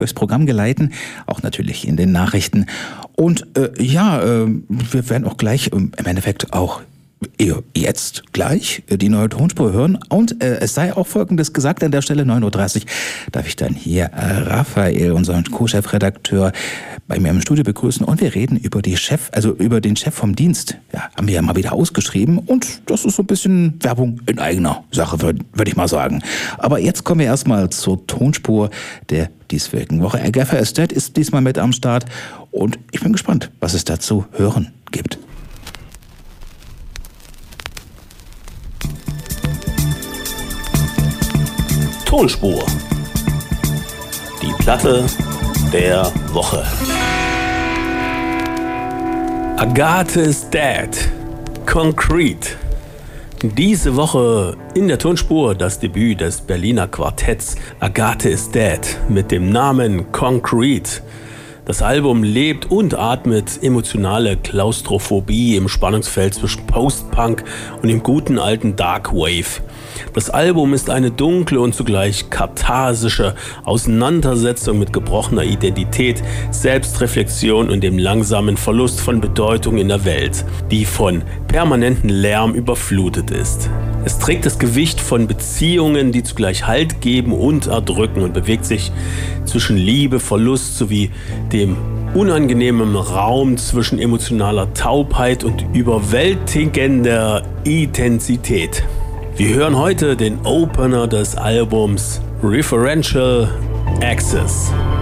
durchs Programm geleiten, auch natürlich in den Nachrichten. Und wir werden auch gleich im Endeffekt auch jetzt gleich die neue Tonspur hören. Und es sei auch Folgendes gesagt an der Stelle, 9.30 Uhr darf ich dann hier Raphael, unseren Co-Chefredakteur, bei mir im Studio begrüßen. Und wir reden über über den Chef vom Dienst. Ja, haben wir ja mal wieder ausgeschrieben. Und das ist so ein bisschen Werbung in eigener Sache, würde ich mal sagen. Aber jetzt kommen wir erstmal zur Tonspur der dieswöchigen Woche. Agatha Estate ist diesmal mit am Start. Und ich bin gespannt, was es dazu hören gibt. Tonspur. Die Platte der Woche. Agatha is Dead. Concrete. Diese Woche in der Tonspur das Debüt des Berliner Quartetts Agatha is Dead mit dem Namen Concrete. Das Album lebt und atmet emotionale Klaustrophobie im Spannungsfeld zwischen Post-Punk und dem guten alten Dark Wave. Das Album ist eine dunkle und zugleich katharsische Auseinandersetzung mit gebrochener Identität, Selbstreflexion und dem langsamen Verlust von Bedeutung in der Welt, die von permanentem Lärm überflutet ist. Es trägt das Gewicht von Beziehungen, die zugleich Halt geben und erdrücken und bewegt sich zwischen Liebe, Verlust sowie dem unangenehmen Raum zwischen emotionaler Taubheit und überwältigender Intensität. Wir hören heute den Opener des Albums Referential Access.